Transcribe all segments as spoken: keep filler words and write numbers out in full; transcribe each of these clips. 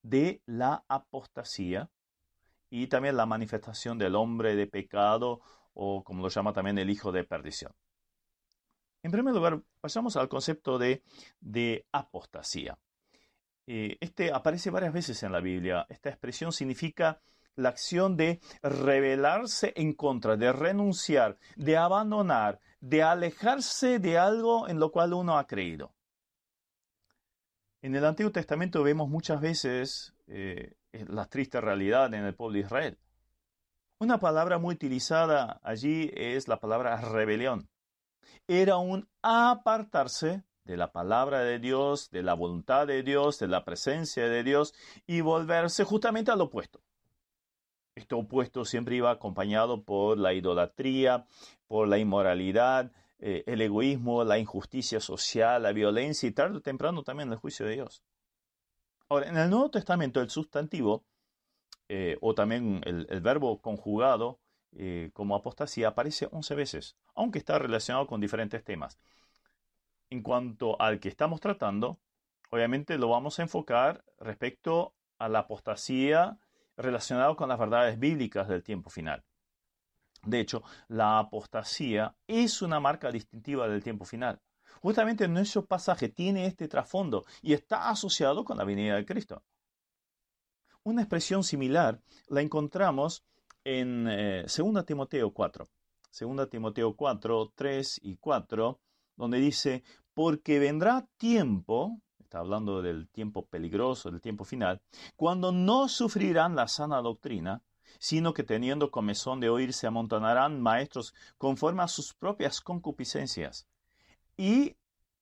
de la apostasía y también la manifestación del hombre de pecado, o como lo llama también el hijo de perdición. En primer lugar, pasamos al concepto de, de apostasía. Eh, este aparece varias veces en la Biblia. Esta expresión significa la acción de rebelarse en contra, de renunciar, de abandonar, de alejarse de algo en lo cual uno ha creído. En el Antiguo Testamento vemos muchas veces eh, la triste realidad en el pueblo de Israel. Una palabra muy utilizada allí es la palabra rebelión. Era un apartarse de la palabra de Dios, de la voluntad de Dios, de la presencia de Dios y volverse justamente al opuesto. Este opuesto siempre iba acompañado por la idolatría, por la inmoralidad, eh, el egoísmo, la injusticia social, la violencia y tarde o temprano también el juicio de Dios. Ahora, en el Nuevo Testamento el sustantivo eh, o también el, el verbo conjugado eh, como apostasía aparece once veces, aunque está relacionado con diferentes temas. En cuanto al que estamos tratando, obviamente lo vamos a enfocar respecto a la apostasía relacionada con las verdades bíblicas del tiempo final. De hecho, la apostasía es una marca distintiva del tiempo final. Justamente nuestro pasaje tiene este trasfondo y está asociado con la venida de Cristo. Una expresión similar la encontramos en eh, segunda Timoteo cuatro. segunda Timoteo cuatro, tres y cuatro, donde dice, porque vendrá tiempo, está hablando del tiempo peligroso, del tiempo final, cuando no sufrirán la sana doctrina, sino que teniendo comezón de oír se amontonarán maestros conforme a sus propias concupiscencias y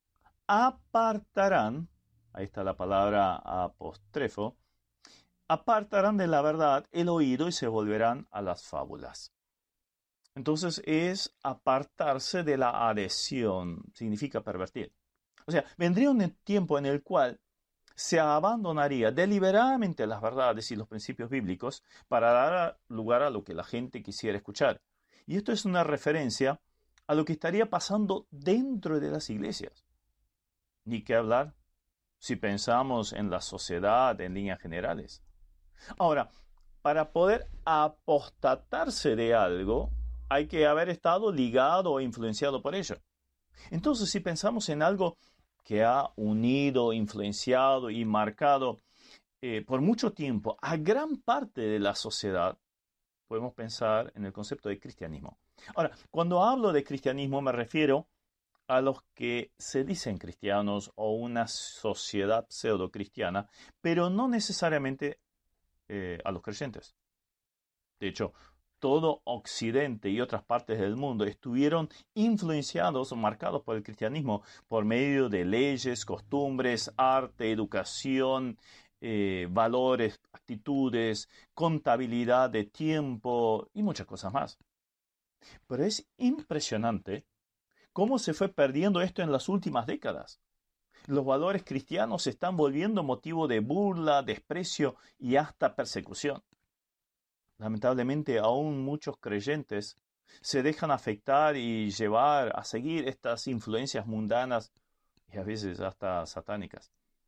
apartarán, ahí está la palabra apostrefo, apartarán de la verdad el oído y se volverán a las fábulas. Entonces es apartarse de la adhesión, significa pervertir. O sea, vendría un tiempo en el cual se abandonaría deliberadamente las verdades y los principios bíblicos para dar lugar a lo que la gente quisiera escuchar. Y esto es una referencia a lo que estaría pasando dentro de las iglesias. Ni qué hablar si pensamos en la sociedad en líneas generales. Ahora, para poder apostatarse de algo, hay que haber estado ligado o influenciado por ello. Entonces, si pensamos en algo que ha unido, influenciado y marcado eh, por mucho tiempo a gran parte de la sociedad, podemos pensar en el concepto de cristianismo. Ahora, cuando hablo de cristianismo me refiero a los que se dicen cristianos o una sociedad pseudo-cristiana, pero no necesariamente eh, a los creyentes. De hecho, todo Occidente y otras partes del mundo estuvieron influenciados o marcados por el cristianismo por medio de leyes, costumbres, arte, educación, eh, valores, actitudes, contabilidad de tiempo y muchas cosas más. Pero es impresionante cómo se fue perdiendo esto en las últimas décadas. Los valores cristianos se están volviendo motivo de burla, desprecio y hasta persecución. Lamentablemente, aún muchos creyentes se dejan afectar y llevar a seguir estas influencias mundanas y a veces hasta satánicas.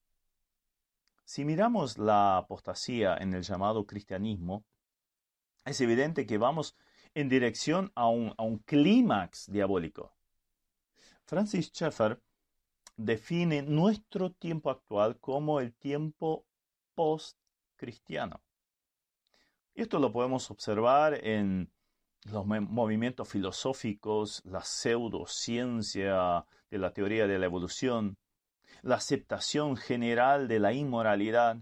Si miramos la apostasía en el llamado cristianismo, es evidente que vamos en dirección a un, a un clímax diabólico. Francis Schaeffer define nuestro tiempo actual como el tiempo post-cristiano. Y esto lo podemos observar en los movimientos filosóficos, la pseudociencia de la teoría de la evolución, la aceptación general de la inmoralidad,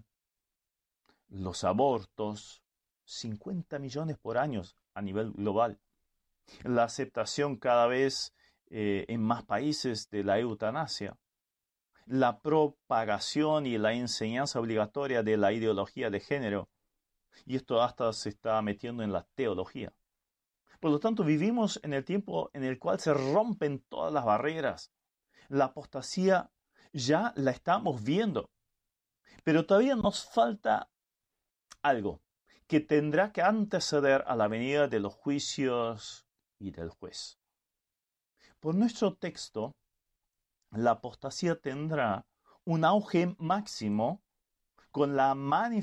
los abortos, cincuenta millones por año a nivel global, la aceptación cada vez eh, en más países de la eutanasia, la propagación y la enseñanza obligatoria de la ideología de género, y esto hasta se está metiendo en la teología. Por lo tanto, vivimos en el tiempo en el cual se rompen todas las barreras. La apostasía ya la estamos viendo, pero todavía nos falta algo que tendrá que anteceder a la venida de los juicios y del juez. Por nuestro texto, la apostasía tendrá un auge máximo con la manifestación